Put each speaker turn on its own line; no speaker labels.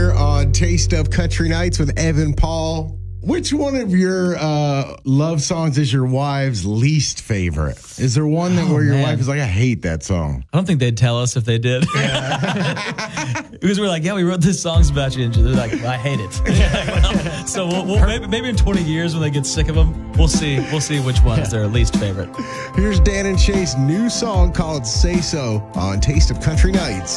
here on Taste of Country Nights with Evan Paul. Which one of your love songs is your wife's least favorite? Is there one that where your wife is like, I hate that song?
I don't think they'd tell us if they did. Because we're like, yeah, we wrote this song's about you. And they're like, I hate it. So we'll maybe in 20 years when they get sick of them, we'll see which one is their least favorite.
Here's Dan and Shay's new song called Say So on Taste of Country Nights.